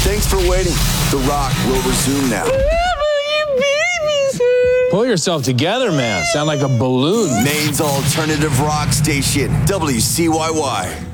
Thanks for waiting. The Rock will resume now. Pull yourself together, man. Sound like a balloon. Maine's alternative rock station, WCYY.